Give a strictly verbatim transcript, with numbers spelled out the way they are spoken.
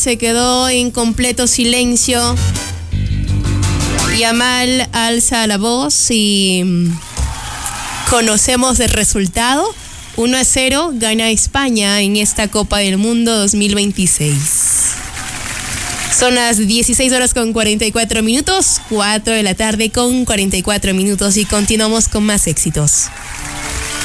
se quedó en completo silencio. Yamal alza la voz y conocemos el resultado. uno a cero gana España en esta Copa del Mundo dos mil veintiséis. Son las dieciséis horas con cuarenta y cuatro minutos, cuatro de la tarde con cuarenta y cuatro minutos, y continuamos con más éxitos.